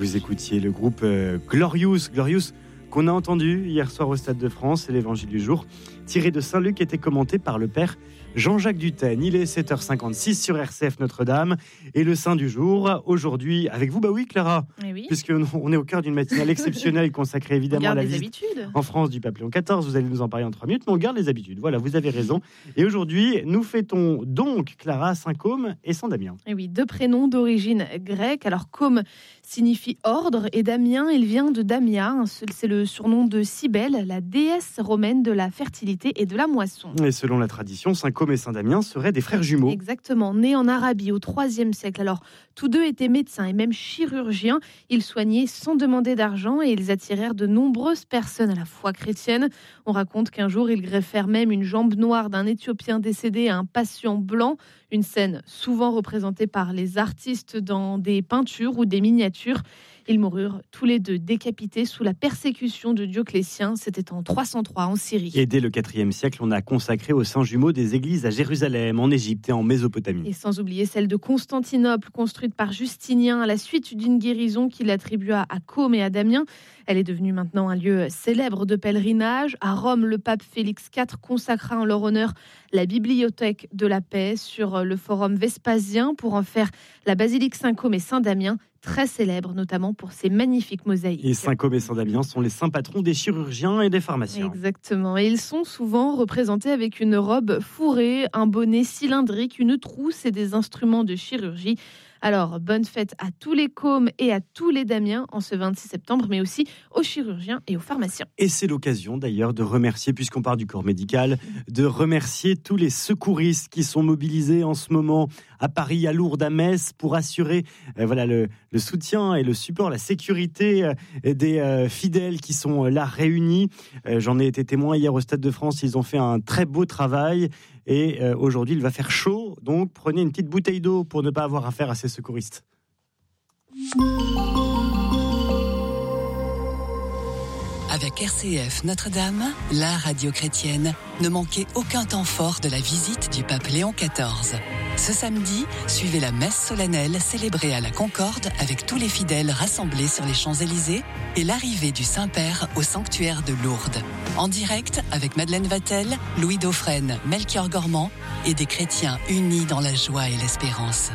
Vous écoutiez le groupe Glorious qu'on a entendu hier soir au Stade de France, et l'évangile du jour tiré de Saint-Luc était commenté par le père Jean-Jacques Dutène. Il est 7h56 sur RCF Notre-Dame et le Saint du jour aujourd'hui avec vous. Bah oui Clara, oui. Puisqu'on est au cœur d'une matinale exceptionnelle consacrée évidemment à la visite en France du pape Léon XIV. Vous allez nous en parler en 3 minutes, mais on garde les habitudes. Voilà, vous avez raison. Et aujourd'hui, nous fêtons donc Clara, Saint Côme et Saint Damien. Et oui, 2 prénoms d'origine grecque. Alors Côme signifie ordre et Damien, il vient de Damia. C'est le surnom de Cybèle, la déesse romaine de la fertilité et de la moisson. Et selon la tradition, Saint Côme et Saint Damien seraient des frères jumeaux. Exactement, nés en Arabie au IIIe siècle. Alors, tous deux étaient médecins et même chirurgiens. Ils soignaient sans demander d'argent et ils attirèrent de nombreuses personnes à la foi chrétienne. On raconte qu'un jour, ils greffèrent même une jambe noire d'un Éthiopien décédé à un patient blanc. Une scène souvent représentée par les artistes dans des peintures ou des miniatures. Ils moururent tous les deux décapités sous la persécution de Dioclétien. C'était en 303 en Syrie. Et dès le IVe siècle, on a consacré aux saints jumeaux des églises à Jérusalem, en Égypte et en Mésopotamie. Et sans oublier celle de Constantinople, construite par Justinien à la suite d'une guérison qu'il attribua à Côme et à Damien. Elle est devenue maintenant un lieu célèbre de pèlerinage. À Rome, le pape Félix IV consacra en leur honneur la bibliothèque de la paix sur le forum Vespasien pour en faire la basilique Saint-Côme et Saint-Damien, très célèbre notamment pour ses magnifiques mosaïques. Et Saint-Côme et Saint-Damien sont les saints patrons des chirurgiens et des pharmaciens. Exactement, et ils sont souvent représentés avec une robe fourrée, un bonnet cylindrique, une trousse et des instruments de chirurgie. Alors, bonne fête à tous les Cômes et à tous les Damiens en ce 26 septembre, mais aussi aux chirurgiens et aux pharmaciens. Et c'est l'occasion d'ailleurs de remercier, puisqu'on parle du corps médical, de remercier tous les secouristes qui sont mobilisés en ce moment à Paris, à Lourdes, à Metz, pour assurer le soutien et le support, la sécurité des fidèles qui sont là réunis. J'en ai été témoin hier au Stade de France, ils ont fait un très beau travail. Et aujourd'hui, il va faire chaud, donc prenez une petite bouteille d'eau pour ne pas avoir affaire à ces secouristes. Avec RCF Notre-Dame, la radio chrétienne, ne manquez aucun temps fort de la visite du pape Léon XIV. Ce samedi, suivez la messe solennelle célébrée à la Concorde avec tous les fidèles rassemblés sur les Champs-Élysées et l'arrivée du Saint-Père au sanctuaire de Lourdes. En direct avec Madeleine Vatel, Louis Dauphren, Melchior Gormand et des chrétiens unis dans la joie et l'espérance.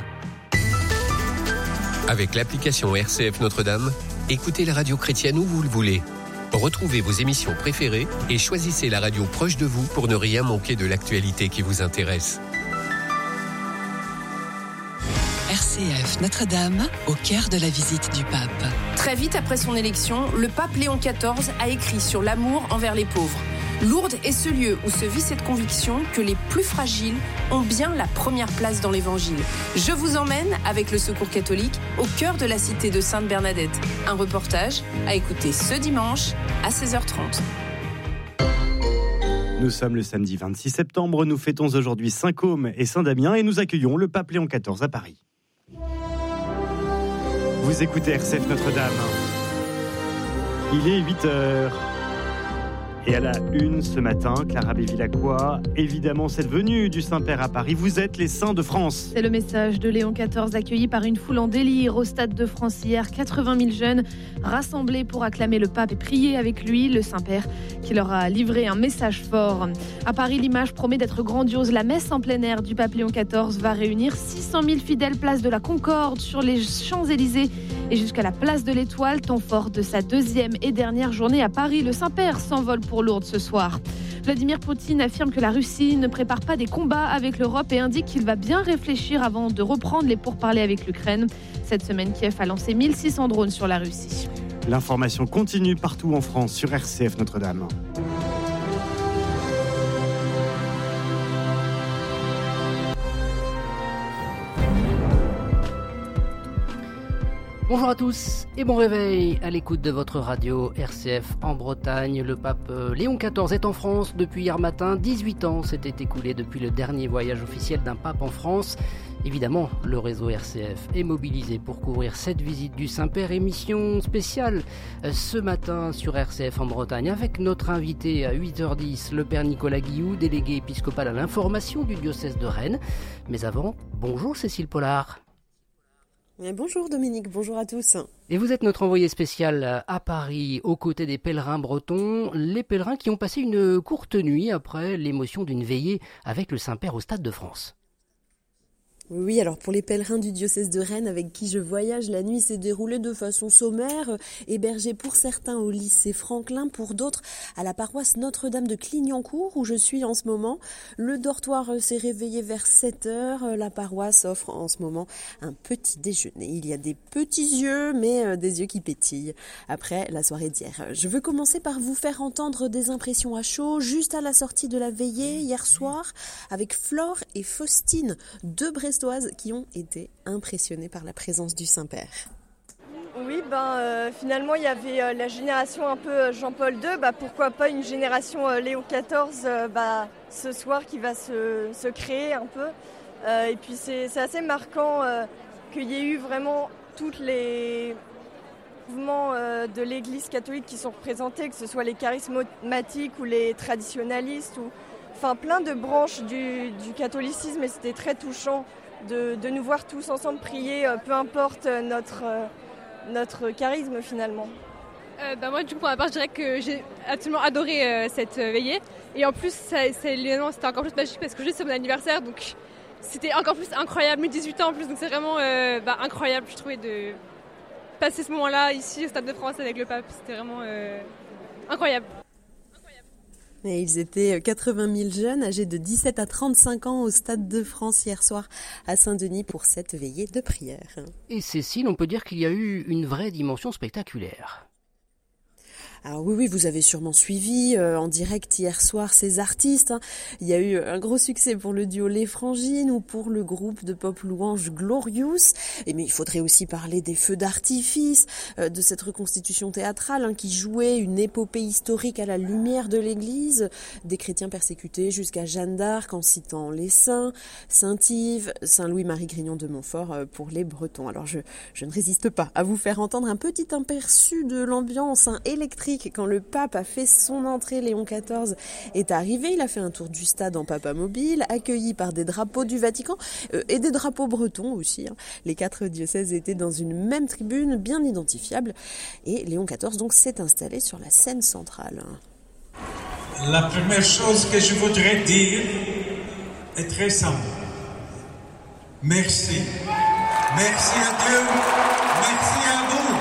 Avec l'application RCF Notre-Dame, écoutez la radio chrétienne où vous le voulez. Retrouvez vos émissions préférées et choisissez la radio proche de vous pour ne rien manquer de l'actualité qui vous intéresse. RCF Notre-Dame, au cœur de la visite du pape. Très vite après son élection, le pape Léon XIV a écrit sur l'amour envers les pauvres. Lourdes est ce lieu où se vit cette conviction que les plus fragiles ont bien la première place dans l'évangile. Je vous emmène, avec le Secours catholique, au cœur de la cité de Sainte-Bernadette. Un reportage à écouter ce dimanche à 16h30. Nous sommes le samedi 26 septembre, nous fêtons aujourd'hui Saint Côme et Saint Damien et nous accueillons le pape Léon XIV à Paris. Vous écoutez RCF Notre-Dame. Il est 8h. Et à la une ce matin, Clara Bévilacqua, évidemment cette venue du Saint-Père à Paris, vous êtes les saints de France. C'est le message de Léon XIV accueilli par une foule en délire au Stade de France hier. 80 000 jeunes rassemblés pour acclamer le pape et prier avec lui, le Saint-Père, qui leur a livré un message fort. À Paris, l'image promet d'être grandiose. La messe en plein air du pape Léon XIV va réunir 600 000 fidèles place de la Concorde sur les Champs-Élysées et jusqu'à la place de l'Étoile, temps fort de sa 2e et dernière journée à Paris. Le Saint-Père s'envole pour Lourdes ce soir. Vladimir Poutine affirme que la Russie ne prépare pas des combats avec l'Europe et indique qu'il va bien réfléchir avant de reprendre les pourparlers avec l'Ukraine. Cette semaine, Kiev a lancé 1600 drones sur la Russie. L'information continue partout en France sur RCF Notre-Dame. Bonjour à tous et bon réveil à l'écoute de votre radio RCF en Bretagne. Le pape Léon XIV est en France depuis hier matin. 18 ans s'étaient écoulés depuis le dernier voyage officiel d'un pape en France. Évidemment, le réseau RCF est mobilisé pour couvrir cette visite du Saint-Père. Émission spéciale ce matin sur RCF en Bretagne avec notre invité à 8h10, le Père Nicolas Guilloux, délégué épiscopal à l'information du diocèse de Rennes. Mais avant, bonjour Cécile Pollard. Bonjour Dominique, bonjour à tous. Et vous êtes notre envoyé spécial à Paris, aux côtés des pèlerins bretons, les pèlerins qui ont passé une courte nuit après l'émotion d'une veillée avec le Saint-Père au Stade de France. Oui, alors pour les pèlerins du diocèse de Rennes avec qui je voyage, la nuit s'est déroulée de façon sommaire, hébergés pour certains au lycée Franklin, pour d'autres à la paroisse Notre-Dame de Clignancourt où je suis en ce moment. Le dortoir s'est réveillé vers 7h, la paroisse offre en ce moment un petit déjeuner. Il y a des petits yeux, mais des yeux qui pétillent après la soirée d'hier. Je veux commencer par vous faire entendre des impressions à chaud, juste à la sortie de la veillée hier soir, avec Flore et Faustine, deux Brestoises qui ont été impressionnées par la présence du Saint-Père. Oui, finalement il y avait la génération un peu Jean-Paul II, pourquoi pas une génération Léon XIV ce soir qui va se créer un peu. Et puis c'est assez marquant qu'il y ait eu vraiment tous les mouvements de l'Église catholique qui sont représentés, que ce soit les charismatiques ou les traditionalistes, plein de branches du catholicisme, et c'était très touchant de nous voir tous ensemble prier, peu importe notre charisme finalement. Moi du coup pour ma part je dirais que j'ai absolument adoré cette veillée, et en plus c'était encore plus magique parce que juste c'est mon anniversaire, donc c'était encore plus incroyable, mes 18 ans en plus, donc c'est vraiment incroyable je trouvais de passer ce moment-là ici au Stade de France avec le pape, c'était vraiment incroyable. Et ils étaient 80 000 jeunes âgés de 17 à 35 ans au Stade de France hier soir à Saint-Denis pour cette veillée de prière. Et Cécile, on peut dire qu'il y a eu une vraie dimension spectaculaire. Alors oui, vous avez sûrement suivi en direct hier soir ces artistes. Il y a eu un gros succès pour le duo Les Frangines ou pour le groupe de pop louange Glorious. Mais il faudrait aussi parler des feux d'artifice, de cette reconstitution théâtrale qui jouait une épopée historique à la lumière de l'Église, des chrétiens persécutés jusqu'à Jeanne d'Arc en citant les saints, Saint-Yves, Saint-Louis-Marie Grignon de Montfort pour les Bretons. Alors je ne résiste pas à vous faire entendre un petit aperçu de l'ambiance électrique quand le pape a fait son entrée. Léon XIV est arrivé, il a fait un tour du stade en papamobile, accueilli par des drapeaux du Vatican et des drapeaux bretons aussi. Les 4 diocèses étaient dans une même tribune bien identifiable et Léon XIV donc s'est installé sur la scène centrale. La première chose que je voudrais dire est très simple. Merci. Merci à Dieu. Merci à vous.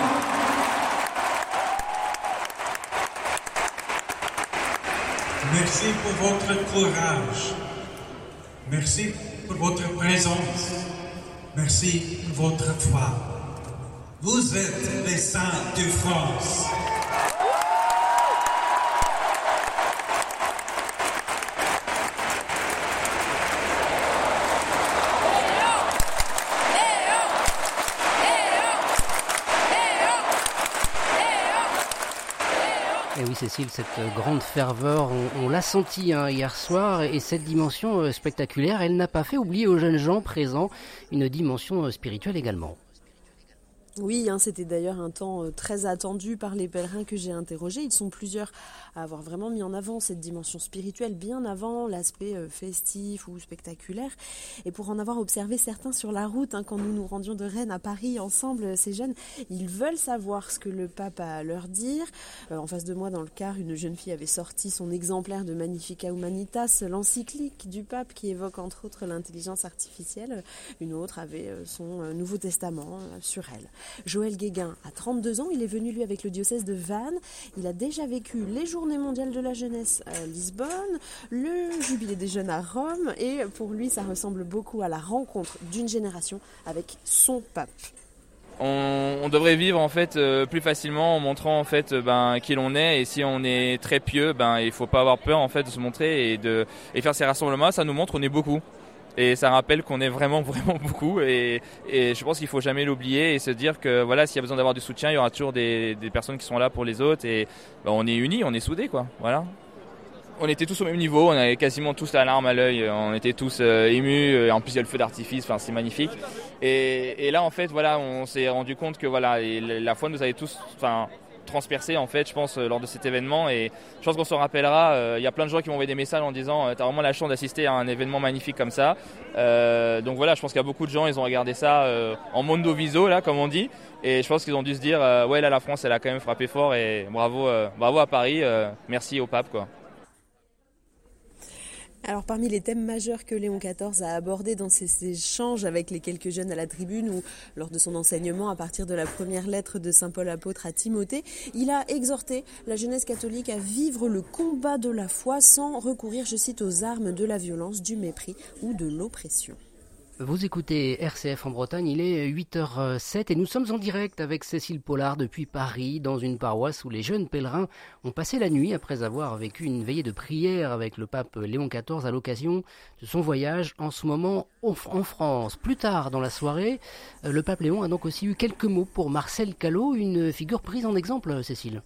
Merci pour votre courage. Merci pour votre présence. Merci pour votre foi. Vous êtes les saints de France. Et oui Cécile, cette grande ferveur, on l'a senti hier soir, et cette dimension spectaculaire, elle n'a pas fait oublier aux jeunes gens présents une dimension spirituelle également. Oui, c'était d'ailleurs un temps très attendu par les pèlerins que j'ai interrogés. Ils sont plusieurs à avoir vraiment mis en avant cette dimension spirituelle bien avant l'aspect festif ou spectaculaire. Et pour en avoir observé certains sur la route, quand nous nous rendions de Rennes à Paris ensemble, ces jeunes, ils veulent savoir ce que le pape a à leur dire. En face de moi, dans le car, une jeune fille avait sorti son exemplaire de Magnifica Humanitas, l'encyclique du pape qui évoque entre autres l'intelligence artificielle. Une autre avait son Nouveau Testament sur elle. Joël Guéguin a 32 ans, il est venu lui avec le diocèse de Vannes, il a déjà vécu les Journées mondiales de la jeunesse à Lisbonne, le jubilé des jeunes à Rome, et pour lui ça ressemble beaucoup à la rencontre d'une génération avec son pape. On devrait vivre en fait plus facilement en montrant en fait qui l'on est, et si on est très pieux, il faut pas avoir peur en fait de se montrer et faire ces rassemblements, ça nous montre qu'on est beaucoup. Et ça rappelle qu'on est vraiment, vraiment beaucoup. Et je pense qu'il ne faut jamais l'oublier et se dire que voilà, s'il y a besoin d'avoir du soutien, il y aura toujours des personnes qui sont là pour les autres. Et on est unis, on est soudés, quoi. Voilà. On était tous au même niveau, on avait quasiment tous la larme à l'œil, on était tous émus. En plus, il y a le feu d'artifice, c'est magnifique. Et là, en fait, voilà, on s'est rendu compte que voilà, la foi nous avait tous transpercé en fait, je pense, lors de cet événement. Et je pense qu'on s'en rappellera. Il y a plein de gens qui m'ont envoyé des messages en disant t'as vraiment la chance d'assister à un événement magnifique comme ça. Donc voilà, je pense qu'il y a beaucoup de gens, ils ont regardé ça en mondo viso, là, comme on dit. Et je pense qu'ils ont dû se dire ouais, là la France elle a quand même frappé fort et bravo à Paris, merci au pape quoi. Alors parmi les thèmes majeurs que Léon XIV a abordés dans ses échanges avec les quelques jeunes à la tribune ou lors de son enseignement à partir de la première lettre de saint Paul apôtre à Timothée, il a exhorté la jeunesse catholique à vivre le combat de la foi sans recourir, je cite, aux armes de la violence, du mépris ou de l'oppression. Vous écoutez RCF en Bretagne, il est 8h07 et nous sommes en direct avec Cécile Pollard depuis Paris, dans une paroisse où les jeunes pèlerins ont passé la nuit après avoir vécu une veillée de prière avec le pape Léon XIV à l'occasion de son voyage en ce moment en France. Plus tard dans la soirée, le pape Léon a donc aussi eu quelques mots pour Marcel Callot, une figure prise en exemple, Cécile.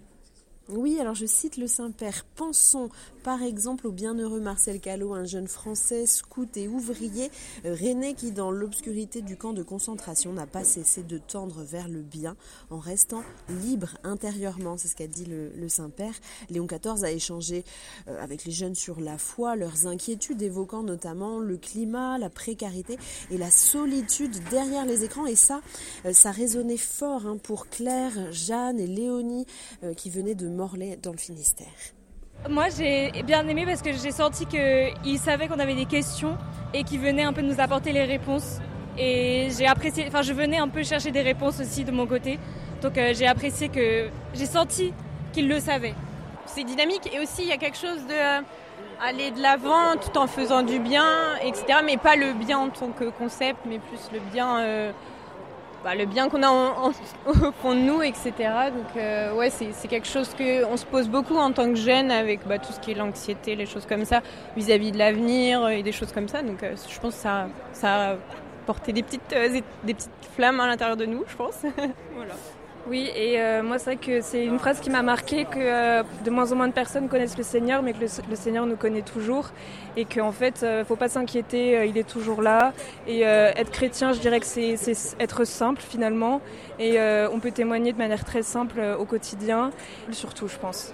Oui, alors je cite le Saint-Père. Pensons par exemple au bienheureux Marcel Callot, un jeune Français, scout et ouvrier, rennais qui dans l'obscurité du camp de concentration n'a pas cessé de tendre vers le bien en restant libre intérieurement. C'est ce qu'a dit le Saint-Père. Léon XIV a échangé avec les jeunes sur la foi, leurs inquiétudes, évoquant notamment le climat, la précarité et la solitude derrière les écrans. Et ça résonnait fort pour Claire, Jeanne et Léonie qui venaient de Morlaix dans le Finistère. Moi j'ai bien aimé parce que j'ai senti qu'ils savaient qu'on avait des questions et qu'ils venaient un peu nous apporter les réponses. Et j'ai apprécié, je venais un peu chercher des réponses aussi de mon côté. Donc j'ai apprécié j'ai senti qu'ils le savaient. C'est dynamique et aussi il y a quelque chose de aller de l'avant tout en faisant du bien, etc. Mais pas le bien en tant que concept, mais plus le bien qu'on a au fond de nous, etc. Donc ouais, c'est quelque chose qu'on se pose beaucoup en tant que jeune avec tout ce qui est l'anxiété, les choses comme ça, vis-à-vis de l'avenir et des choses comme ça. Donc je pense que ça a porté des petites flammes à l'intérieur de nous, je pense. Voilà. Oui, et moi c'est vrai que c'est une phrase qui m'a marquée, que de moins en moins de personnes connaissent le Seigneur, mais que le Seigneur nous connaît toujours, et qu'en fait, faut pas s'inquiéter, il est toujours là. Et être chrétien, je dirais que c'est être simple finalement, et on peut témoigner de manière très simple au quotidien, surtout je pense.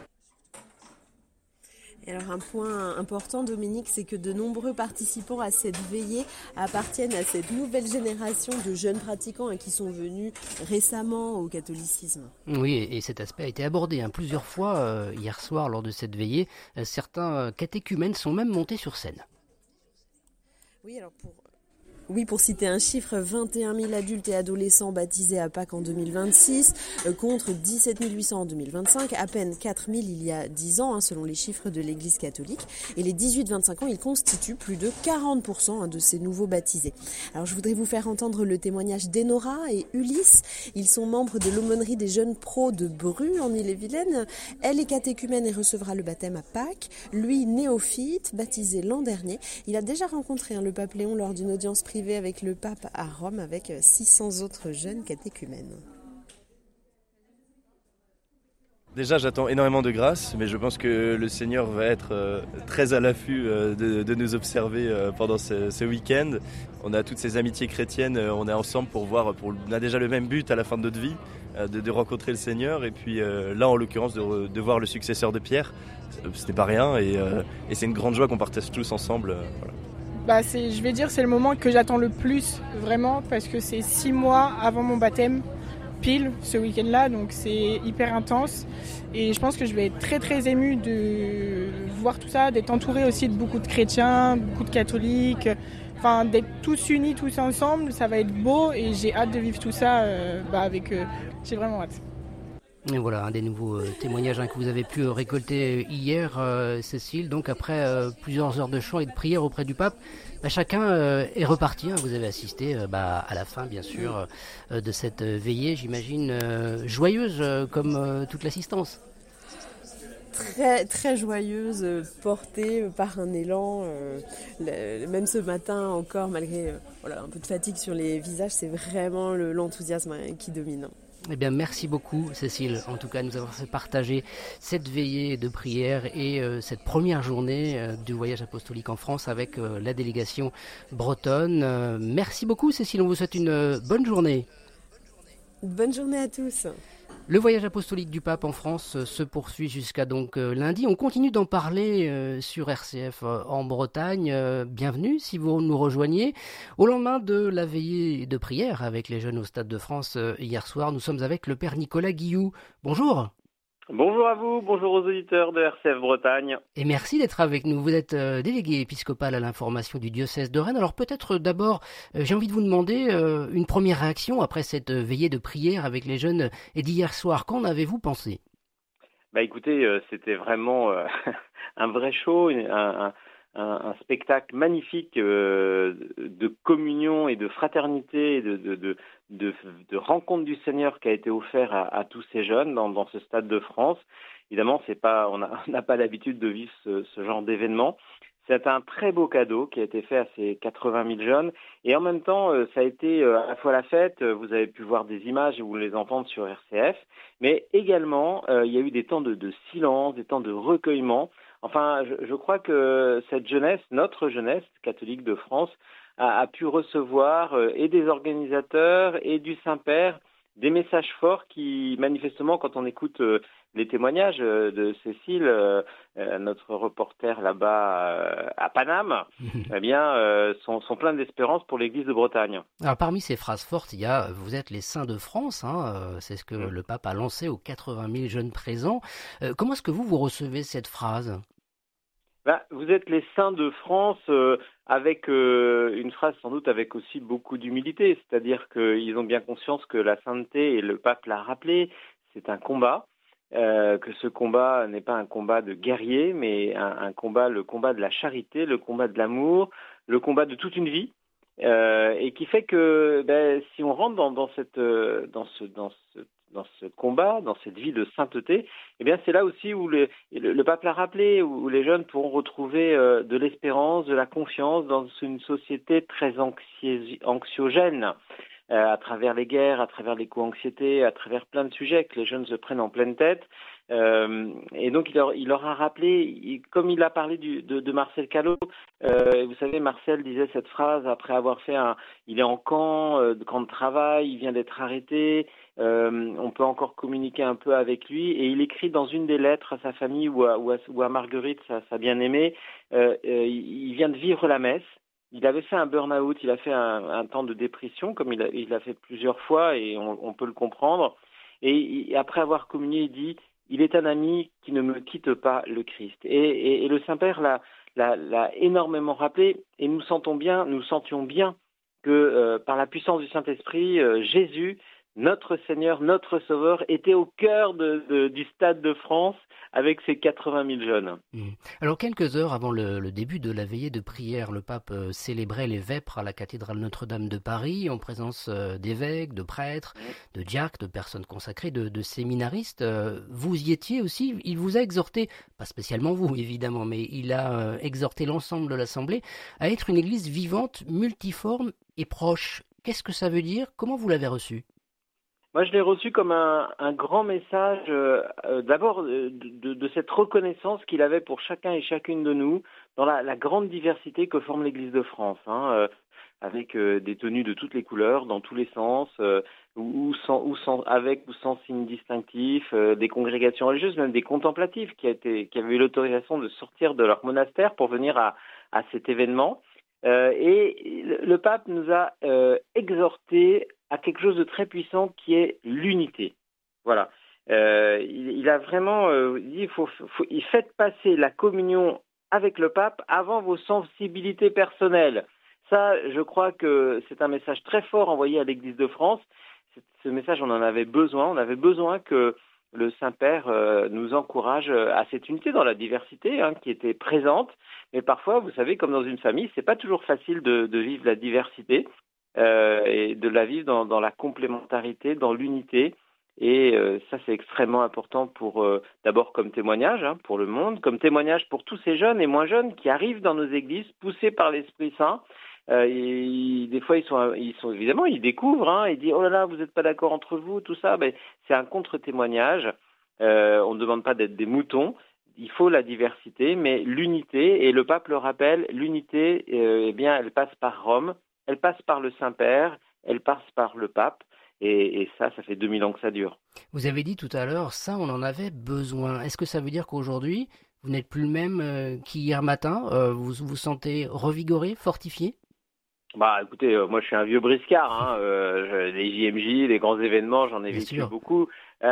Et alors un point important, Dominique, c'est que de nombreux participants à cette veillée appartiennent à cette nouvelle génération de jeunes pratiquants qui sont venus récemment au catholicisme. Oui, et cet aspect a été abordé plusieurs fois hier soir lors de cette veillée. Certains catéchumènes sont même montés sur scène. Oui, alors pour citer un chiffre, 21 000 adultes et adolescents baptisés à Pâques en 2026, contre 17 800 en 2025, à peine 4 000 il y a 10 ans, selon les chiffres de l'Église catholique. Et les 18-25 ans, ils constituent plus de 40% de ces nouveaux baptisés. Alors je voudrais vous faire entendre le témoignage d'Enora et Ulysse. Ils sont membres de l'aumônerie des jeunes pros de Bru, en Ille-et-Vilaine. Elle est catéchumène et recevra le baptême à Pâques. Lui, néophyte, baptisé l'an dernier. Il a déjà rencontré le pape Léon lors d'une audience privée avec le pape à Rome, avec 600 autres jeunes catéchumènes. Déjà, j'attends énormément de grâce, mais je pense que le Seigneur va être très à l'affût de nous observer pendant ce week-end. On a toutes ces amitiés chrétiennes, on est ensemble on a déjà le même but à la fin de notre vie, de rencontrer le Seigneur. Et puis là, en l'occurrence, de voir le successeur de Pierre, ce n'est pas rien, et c'est une grande joie qu'on partage tous ensemble. Voilà. Je vais dire, c'est le moment que j'attends le plus, vraiment, parce que c'est 6 mois avant mon baptême, pile, ce week-end-là, donc c'est hyper intense. Et je pense que je vais être très très émue de voir tout ça, d'être entourée aussi de beaucoup de chrétiens, beaucoup de catholiques, d'être tous unis, tous ensemble, ça va être beau et j'ai hâte de vivre tout ça avec eux. J'ai vraiment hâte. Et voilà, un des nouveaux témoignages que vous avez pu récolter hier, Cécile. Donc après plusieurs heures de chant et de prière auprès du pape, chacun est reparti. Vous avez assisté à la fin, bien sûr, de cette veillée, j'imagine, joyeuse comme toute l'assistance. Très, très joyeuse, portée par un élan. Même ce matin encore, malgré un peu de fatigue sur les visages, c'est vraiment l'enthousiasme qui domine. Eh bien, merci beaucoup, Cécile, en tout cas, nous avons fait partager cette veillée de prière et cette première journée du voyage apostolique en France avec la délégation bretonne. Merci beaucoup, Cécile, on vous souhaite une bonne journée. Bonne journée à tous. Le voyage apostolique du pape en France se poursuit jusqu'à donc lundi. On continue d'en parler sur RCF en Bretagne. Bienvenue si vous nous rejoignez. Au lendemain de la veillée de prière avec les jeunes au Stade de France hier soir, nous sommes avec le père Nicolas Guilloux. Bonjour. Bonjour à vous, bonjour aux auditeurs de RCF Bretagne. Et merci d'être avec nous. Vous êtes délégué épiscopal à l'information du diocèse de Rennes. Alors peut-être d'abord, j'ai envie de vous demander une première réaction après cette veillée de prière avec les jeunes et d'hier soir. Qu'en avez-vous pensé ? Écoutez, c'était vraiment un vrai show, un spectacle magnifique de communion et de fraternité, et de rencontre du Seigneur qui a été offert à tous ces jeunes dans ce Stade de France. Évidemment, on n'a pas l'habitude de vivre ce genre d'événement. C'est un très beau cadeau qui a été fait à ces 80 000 jeunes. Et en même temps, ça a été à la fois la fête, vous avez pu voir des images et vous les entendre sur RCF, mais également, il y a eu des temps de silence, des temps de recueillement. Enfin, je crois que cette jeunesse, notre jeunesse catholique de France, a pu recevoir et des organisateurs et du Saint-Père des messages forts qui, manifestement, quand on écoute les témoignages de Cécile, notre reporter là-bas à Paname, eh bien, sont pleins d'espérance pour l'Église de Bretagne. Alors, parmi ces phrases fortes, il y a « Vous êtes les saints de France », c'est ce que le pape a lancé aux 80 000 jeunes présents. Comment est-ce que vous recevez cette phrase ? Vous êtes les saints de France avec une phrase sans doute avec aussi beaucoup d'humilité, c'est-à-dire qu'ils ont bien conscience que la sainteté, et le pape l'a rappelé, c'est un combat, que ce combat n'est pas un combat de guerrier, mais le combat de la charité, le combat de l'amour, le combat de toute une vie, et qui fait que si on rentre dans ce combat, dans cette vie de sainteté, eh bien c'est là aussi où le pape l'a rappelé, où les jeunes pourront retrouver de l'espérance, de la confiance dans une société très anxiogène, à travers les guerres, à travers l'éco-anxiété, à travers plein de sujets que les jeunes se prennent en pleine tête. Et donc il leur a rappelé, comme il a parlé de Marcel Callot, vous savez, Marcel disait cette phrase après avoir fait il est en camp de travail, il vient d'être arrêté, on peut encore communiquer un peu avec lui, et il écrit dans une des lettres à sa famille ou à Marguerite, sa bien-aimée, il vient de vivre la messe. Il avait fait un burn-out, il a fait un temps de dépression, comme il l'a fait plusieurs fois, et on peut le comprendre. Et après avoir communié, il dit « Il est un ami qui ne me quitte pas, le Christ ». Et le Saint-Père l'a énormément rappelé, et nous sentions bien que par la puissance du Saint-Esprit, Jésus, notre Seigneur, notre Sauveur, était au cœur du Stade de France avec ses 80 000 jeunes. Alors, quelques heures avant le début de la veillée de prière, le pape célébrait les vêpres à la cathédrale Notre-Dame de Paris en présence d'évêques, de prêtres, de diacres, de personnes consacrées, de séminaristes. Vous y étiez aussi. Il vous a exhorté, pas spécialement vous évidemment, mais il a exhorté l'ensemble de l'Assemblée à être une église vivante, multiforme et proche. Qu'est-ce que ça veut dire ? Comment vous l'avez reçu ? Moi, je l'ai reçu comme un grand message, d'abord de cette reconnaissance qu'il avait pour chacun et chacune de nous dans la grande diversité que forme l'Église de France, avec des tenues de toutes les couleurs, dans tous les sens, avec ou sans signe distinctif, des congrégations religieuses, même des contemplatifs qui avaient eu l'autorisation de sortir de leur monastère pour venir à cet événement. Et le pape nous a exhortés à quelque chose de très puissant qui est l'unité. Voilà. Il a vraiment dit il faites passer la communion avec le pape avant vos sensibilités personnelles. Ça, je crois que c'est un message très fort envoyé à l'Église de France. Ce message, on en avait besoin. On avait besoin que le Saint-Père nous encourage à cette unité dans la diversité qui était présente. Mais parfois, vous savez, comme dans une famille, c'est pas toujours facile de vivre la diversité et de la vivre dans la complémentarité, dans l'unité. Et ça, c'est extrêmement important d'abord comme témoignage pour le monde, comme témoignage pour tous ces jeunes et moins jeunes qui arrivent dans nos églises, poussés par l'Esprit Saint. Des fois, ils sont évidemment, ils découvrent, ils disent « Oh là là, vous n'êtes pas d'accord entre vous, tout ça ». C'est un contre-témoignage. On ne demande pas d'être des moutons. Il faut la diversité, mais l'unité, et le pape le rappelle, l'unité, elle passe par Rome, elle passe par le Saint-Père, elle passe par le pape. Et ça fait 2000 ans que ça dure. Vous avez dit tout à l'heure, ça on en avait besoin. Est-ce que ça veut dire qu'aujourd'hui, vous n'êtes plus le même qu'hier matin? Vous vous sentez revigoré, fortifié? Bah écoutez, moi je suis un vieux briscard, les JMJ, les grands événements, j'en ai vécu beaucoup.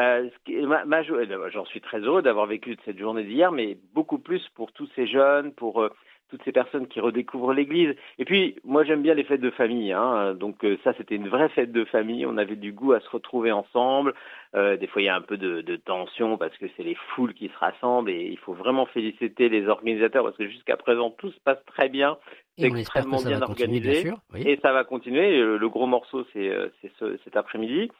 J'en suis très heureux d'avoir vécu cette journée d'hier, mais beaucoup plus pour tous ces jeunes, pour toutes ces personnes qui redécouvrent l'église. Et puis, moi j'aime bien les fêtes de famille, donc ça c'était une vraie fête de famille, on avait du goût à se retrouver ensemble. Des fois il y a un peu de tension parce que c'est les foules qui se rassemblent et il faut vraiment féliciter les organisateurs parce que jusqu'à présent tout se passe très bien, c'est extrêmement bien organisé, bien sûr, oui. Et ça va continuer. Le gros morceau c'est cet après-midi.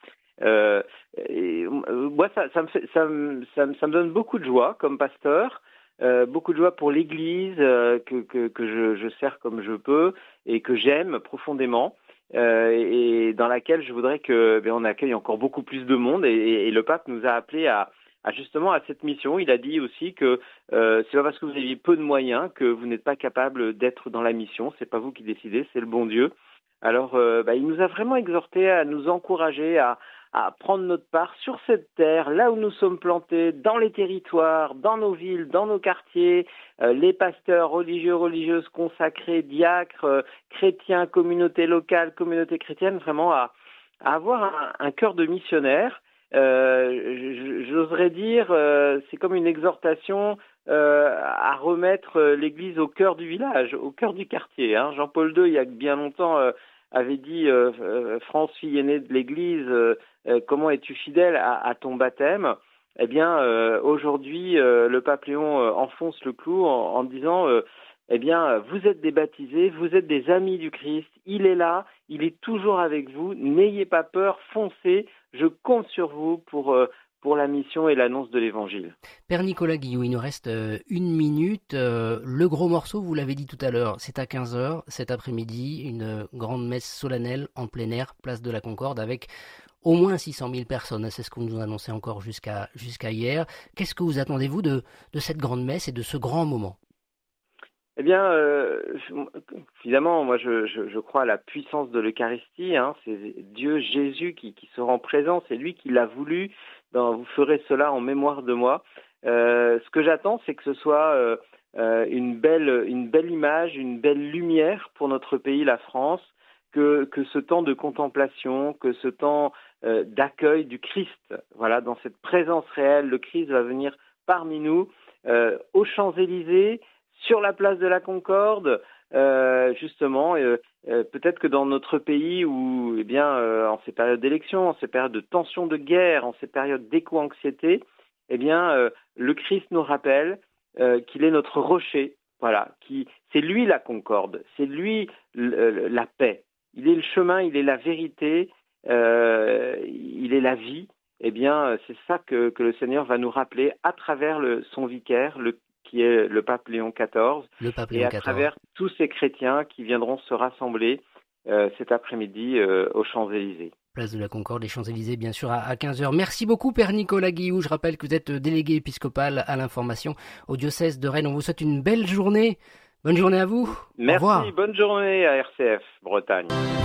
Moi ça me donne beaucoup de joie comme pasteur. Beaucoup de joie pour l'Église que je sers comme je peux et que j'aime profondément et dans laquelle je voudrais que on accueille encore beaucoup plus de monde et le pape nous a appelés à justement à cette mission. Il a dit aussi que c'est pas parce que vous avez peu de moyens que vous n'êtes pas capable d'être dans la mission. C'est pas vous qui décidez, c'est le bon Dieu. Alors il nous a vraiment exhortés à nous encourager à prendre notre part sur cette terre, là où nous sommes plantés, dans les territoires, dans nos villes, dans nos quartiers, les pasteurs religieux, religieuses, consacrés, diacres, chrétiens, communautés locales, communautés chrétiennes, vraiment à avoir un cœur de missionnaire. J'oserais dire, c'est comme une exhortation à remettre l'Église au cœur du village, au cœur du quartier. Jean-Paul II, il y a bien longtemps, avait dit France, fille aînée de l'Église, comment es-tu fidèle à ton baptême? Eh bien, aujourd'hui, le pape Léon enfonce le clou en disant vous êtes des baptisés, vous êtes des amis du Christ, il est là, il est toujours avec vous, n'ayez pas peur, foncez, je compte sur vous pour la mission et l'annonce de l'Évangile. Père Nicolas Guillou, il nous reste une minute. Le gros morceau, vous l'avez dit tout à l'heure, c'est à 15h cet après-midi, une grande messe solennelle en plein air, place de la Concorde, avec au moins 600 000 personnes. C'est ce qu'on nous annonçait encore jusqu'à hier. Qu'est-ce que vous attendez-vous de cette grande messe et de ce grand moment? Eh bien, évidemment, moi je crois à la puissance de l'Eucharistie. C'est Dieu Jésus qui se rend présent, c'est lui qui l'a voulu. Vous ferez cela en mémoire de moi. Ce que j'attends, c'est que ce soit une belle image, une belle lumière pour notre pays, la France, que ce temps de contemplation, que ce temps d'accueil du Christ, voilà, dans cette présence réelle, le Christ va venir parmi nous, aux Champs-Élysées, sur la place de la Concorde, justement, peut-être que dans notre pays où, en ces périodes d'élection, en ces périodes de tension, de guerre, en ces périodes d'éco-anxiété, le Christ nous rappelle qu'il est notre rocher, voilà, c'est lui la concorde, c'est lui la paix. Il est le chemin, il est la vérité, il est la vie. C'est ça que le Seigneur va nous rappeler à travers son vicaire, qui est le pape Léon XIV, et à travers tous ces chrétiens qui viendront se rassembler cet après-midi aux Champs-Élysées. Place de la Concorde, les Champs-Élysées, bien sûr, à 15h. Merci beaucoup, Père Nicolas Guillou. Je rappelle que vous êtes délégué épiscopal à l'information au diocèse de Rennes. On vous souhaite une belle journée. Bonne journée à vous. Merci, au revoir. Bonne journée à RCF Bretagne.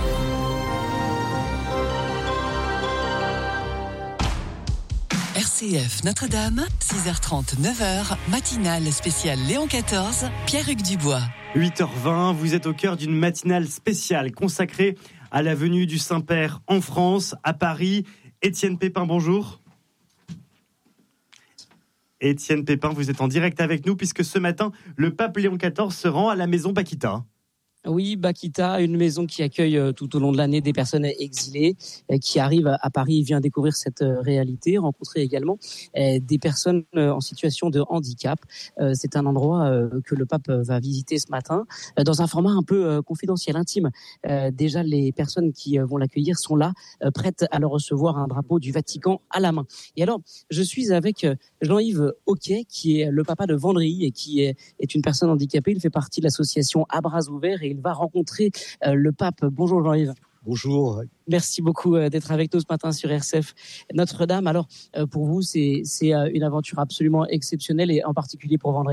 RCF Notre-Dame, 6h30, 9h, matinale spéciale Léon XIV, Pierre-Hugues Dubois. 8h20, vous êtes au cœur d'une matinale spéciale consacrée à la venue du Saint-Père en France, à Paris. Étienne Pépin, bonjour. Étienne Pépin, vous êtes en direct avec nous puisque ce matin, le pape Léon XIV se rend à la maison Bakita. Oui, Bakita, une maison qui accueille tout au long de l'année des personnes exilées qui arrivent à Paris. Il vient découvrir cette réalité, rencontrer également des personnes en situation de handicap. C'est un endroit que le pape va visiter ce matin dans un format un peu confidentiel, intime. Déjà, les personnes qui vont l'accueillir sont là, prêtes à le recevoir, un drapeau du Vatican à la main. Et alors, je suis avec Jean-Yves Hoquet, qui est le papa de Vendry et qui est une personne handicapée. Il fait partie de l'association À Bras Ouverts et il va rencontrer le pape. Bonjour Jean-Yves. Bonjour. Merci beaucoup d'être avec nous ce matin sur RCF Notre-Dame. Alors, pour vous, c'est une aventure absolument exceptionnelle et en particulier pour Vendry.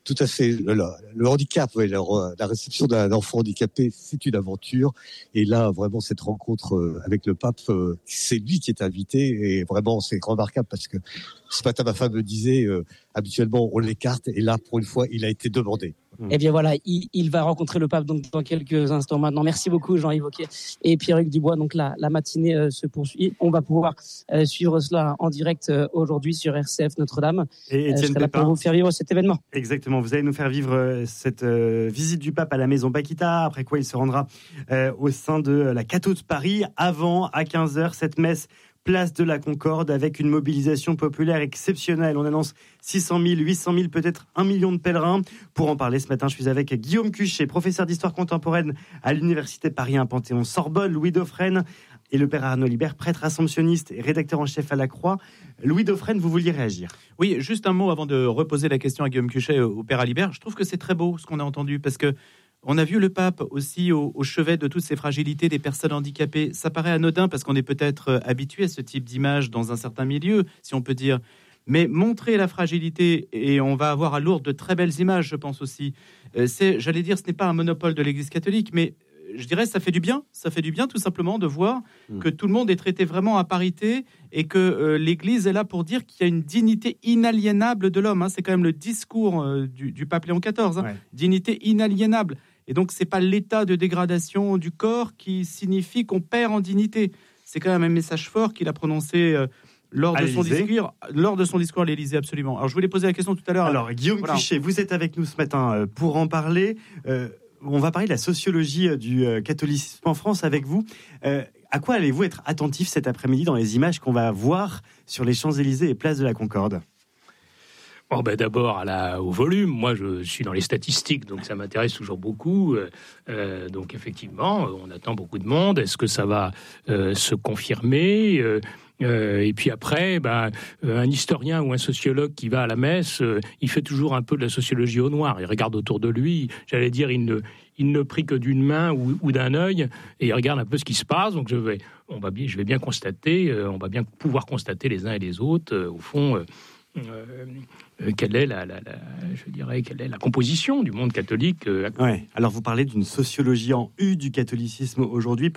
Tout à fait. Le handicap, la réception d'un enfant handicapé, c'est une aventure. Et là, vraiment, cette rencontre avec le pape, c'est lui qui est invité. Et vraiment, c'est remarquable parce que ce matin, ma femme me disait, habituellement, on l'écarte. Et là, pour une fois, il a été demandé. Eh bien voilà, il va rencontrer le pape donc dans quelques instants maintenant. Merci beaucoup Jean-Yves Wauquiez et Pierre-Hugues Dubois. Donc la matinée se poursuit. On va pouvoir suivre cela en direct aujourd'hui sur RCF Notre-Dame. Et je serai là pour vous faire vivre cet événement. Exactement, vous allez nous faire vivre cette visite du pape à la maison Paquita, après quoi il se rendra au sein de la Catho de Paris, avant à 15h cette messe place de la Concorde avec une mobilisation populaire exceptionnelle. On annonce 600 000, 800 000, peut-être 1 million de pèlerins. Pour en parler ce matin, je suis avec Guillaume Cuchet, professeur d'histoire contemporaine à l'Université Paris 1 Panthéon-Sorbonne, Louis Dauphren et le père Arnaud Libert, prêtre assomptionniste et rédacteur en chef à la Croix. Louis Dauphren, vous vouliez réagir? Oui, juste un mot avant de reposer la question à Guillaume Cuchet au père Alibert. Je trouve que c'est très beau ce qu'on a entendu parce que on a vu le pape aussi au chevet de toutes ces fragilités des personnes handicapées. Ça paraît anodin parce qu'on est peut-être habitué à ce type d'image dans un certain milieu, si on peut dire. Mais montrer la fragilité, et on va avoir à Lourdes de très belles images, je pense aussi. J'allais dire, ce n'est pas un monopole de l'Église catholique, mais je dirais ça fait du bien. Ça fait du bien tout simplement de voir que tout le monde est traité vraiment à parité et que l'Église est là pour dire qu'il y a une dignité inaliénable de l'homme. C'est quand même le discours du pape Léon XIV. Dignité inaliénable. Et donc, c'est pas l'état de dégradation du corps qui signifie qu'on perd en dignité. C'est quand même un message fort qu'il a prononcé lors de son discours à l'Élysée, absolument. Alors, je voulais poser la question tout à l'heure. Alors, Guillaume Cuchet, vous êtes avec nous ce matin pour en parler. On va parler de la sociologie du catholicisme en France avec vous. À quoi allez-vous être attentif cet après-midi dans les images qu'on va voir sur les Champs-Élysées et place de la Concorde? D'abord au volume. Moi, je suis dans les statistiques, donc ça m'intéresse toujours beaucoup. Donc effectivement, on attend beaucoup de monde. Est-ce que ça va se confirmer et puis après, un historien ou un sociologue qui va à la messe, il fait toujours un peu de la sociologie au noir. Il regarde autour de lui. J'allais dire, il ne prie que d'une main ou d'un œil et il regarde un peu ce qui se passe. Donc je vais bien constater, on va bien pouvoir constater les uns et les autres, au fond. Quelle est la composition du monde catholique actuel. Alors vous parlez d'une sociologie en U du catholicisme aujourd'hui.